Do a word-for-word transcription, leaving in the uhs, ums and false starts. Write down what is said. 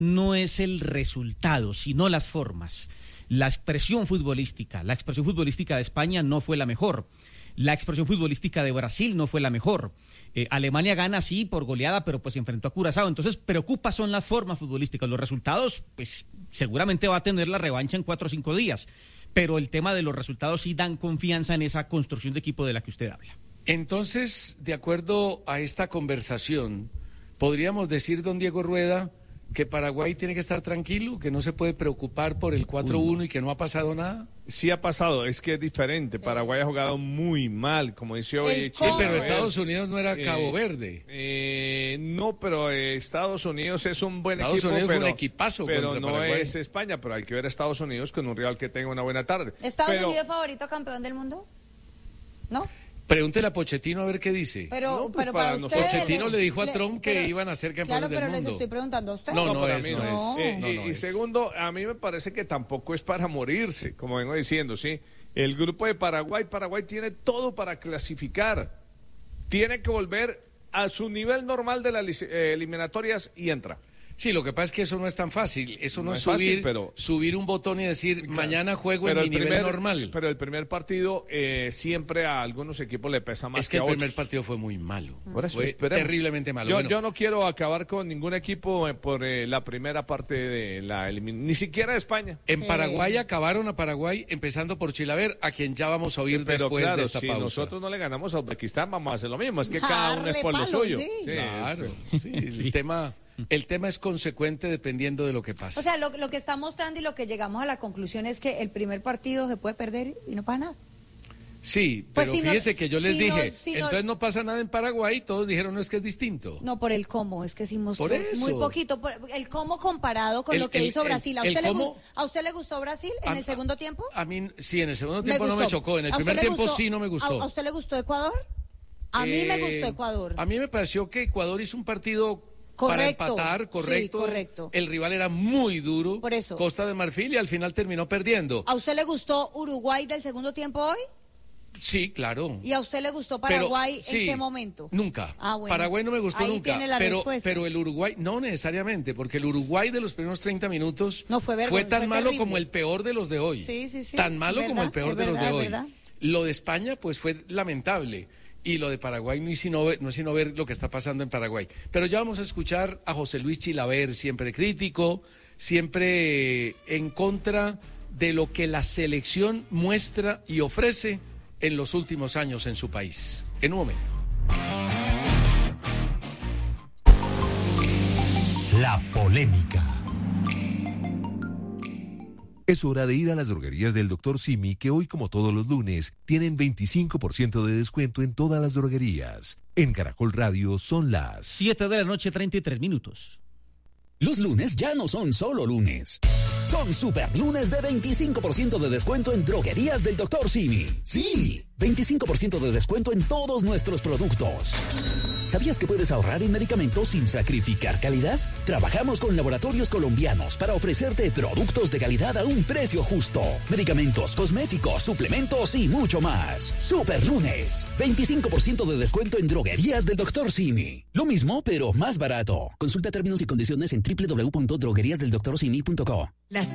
no es el resultado, sino las formas. La expresión futbolística, la expresión futbolística de España no fue la mejor. La expresión futbolística de Brasil no fue la mejor. Eh, Alemania gana, sí, por goleada, pero pues se enfrentó a Curazao. Entonces, preocupa son las formas futbolísticas. Los resultados, pues seguramente va a tener la revancha en cuatro o cinco días. Pero el tema de los resultados sí dan confianza en esa construcción de equipo de la que usted habla. Entonces, de acuerdo a esta conversación, podríamos decir, don Diego Rueda, que Paraguay tiene que estar tranquilo, que no se puede preocupar por el cuatro uno y que no ha pasado nada. Sí ha pasado, es que es diferente. Paraguay ha jugado muy mal, como dice hoy. Sí, pero Estados Unidos no era Cabo eh, Verde. Eh, no, pero eh, Estados Unidos es un buen Estados equipo. Unidos pero, fue un equipazo pero contra no Paraguay. es España, pero hay que ver a Estados Unidos con un rival que tenga una buena tarde. ¿Estados pero, Unidos favorito campeón del mundo? ¿No? Pregúntele a Pochettino a ver qué dice. Pero, No, pues pero para para ustedes... Pochettino le dijo a le- Trump que pero- iban a ser campeones Claro, pero del les mundo. estoy preguntando a ustedes. No, no para es, mí no no. es. Eh, No, y, no y es. segundo, a mí me parece que tampoco es para morirse, como vengo diciendo, ¿sí? El grupo de Paraguay, Paraguay tiene todo para clasificar. Tiene que volver a su nivel normal de las lic- eh, eliminatorias y entra. Sí, lo que pasa es que eso no es tan fácil. Eso no, No es es fácil, subir, pero- subir un botón y decir, Claro. mañana juego Pero en el mi nivel primer- normal. Pero el primer partido eh, siempre a algunos equipos le pesa más Es que que el a primer otros. partido fue muy malo. Por eso, Fue esperemos. terriblemente malo. Yo, Bueno, yo no quiero acabar con ningún equipo eh, por eh, la primera parte de la eliminación, ni siquiera de España. en Sí. Paraguay acabaron a Paraguay, empezando por Chilaver, a quien ya vamos a oír Pero después claro, de esta si pausa. nosotros no le ganamos a Uzbekistán, vamos a hacer lo mismo. Es que cada uno es Darle por lo palo, suyo. sí. Sí, Claro, eso. sí, el tema, el tema es consecuente dependiendo de lo que pase. O sea, lo, lo que está mostrando y lo que llegamos a la conclusión es que el primer partido se puede perder y no pasa nada. Sí, Pues pero si no- fíjese que yo les si no- dije, si no- entonces no pasa nada en Paraguay, todos dijeron, no, es que es distinto. No, por el cómo, es que sí mostró Por eso. muy poquito. Por el cómo comparado con El- lo que el- hizo el- Brasil. ¿A el usted, le, cómo- gu- ¿A usted le gustó Brasil en A- el segundo tiempo? A mí, sí, en el segundo Me tiempo no me gustó. chocó, en el ¿A usted primer le tiempo gustó? sí no me ¿A, gustó. a usted le gustó Ecuador? A mí me Eh, gustó Ecuador. A mí me pareció que Ecuador hizo un partido para Correcto, empatar, sí, correcto. correcto. El rival era muy duro. Por eso. Costa de Marfil y al final terminó perdiendo. ¿A usted le gustó Uruguay del segundo tiempo hoy? Sí, claro. ¿Y a usted le gustó Pero, Paraguay sí, en qué momento? Nunca. Ah, bueno. Paraguay no me gustó Ahí nunca. tiene la pero, respuesta. pero el Uruguay, no necesariamente, porque el Uruguay de los primeros treinta minutos No, fue vergon- tan fue malo terrible. como el peor de los de hoy. Sí, sí, sí. Tan malo Es como el verdad, peor es de los verdad, de es hoy. verdad. Lo de España, pues fue lamentable. Y lo de Paraguay no es, sino ver, no es sino ver lo que está pasando en Paraguay. Pero ya vamos a escuchar a José Luis Chilaver, siempre crítico, siempre en contra de lo que la selección muestra y ofrece en los últimos años en su país. En un momento. La polémica. Es hora de ir a las droguerías del doctor Simi, que hoy, como todos los lunes, tienen veinticinco por ciento de descuento en todas las droguerías. En Caracol Radio son las Siete de la noche, treinta y tres minutos. Los lunes ya no son solo lunes. Son super lunes de veinticinco por ciento de descuento en droguerías del doctor Simi. Sí, veinticinco por ciento de descuento en todos nuestros productos. ¿Sabías que puedes ahorrar en medicamentos sin sacrificar calidad? Trabajamos con laboratorios colombianos para ofrecerte productos de calidad a un precio justo. Medicamentos, cosméticos, suplementos y mucho más. Super lunes, veinticinco por ciento de descuento en droguerías del doctor Simi. Lo mismo, pero más barato. Consulta términos y condiciones en doble u doble u doble u punto droguerías del doctor simi punto co. Las